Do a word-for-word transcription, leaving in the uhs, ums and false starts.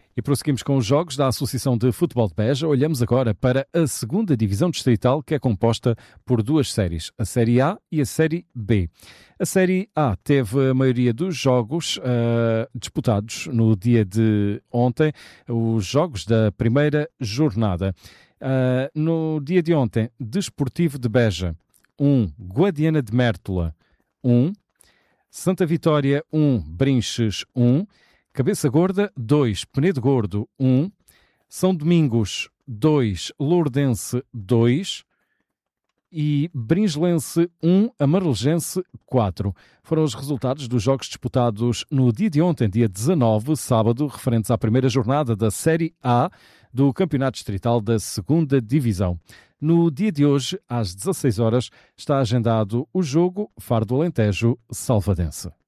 E prosseguimos com os jogos da Associação de Futebol de Beja. Olhamos agora para a segunda Divisão Distrital, que é composta por duas séries, a Série A e a Série B. A Série A teve a maioria dos jogos uh, disputados no dia de ontem, os jogos da primeira jornada. Uh, no dia de ontem, Desportivo de Beja, um, Guadiana de Mértola, um, Santa Vitória, um, Brinches, um, Cabeça Gorda, dois, Penedo Gordo, um, São Domingos, dois, Lourdense, dois e Bringelense, um, Amarelense, quatro. Foram os resultados dos jogos disputados no dia de ontem, dia dezanove, sábado, referentes à primeira jornada da Série A do Campeonato Distrital da segunda Divisão. No dia de hoje, às dezasseis horas, está agendado o jogo Faro do Alentejo-Salvadense.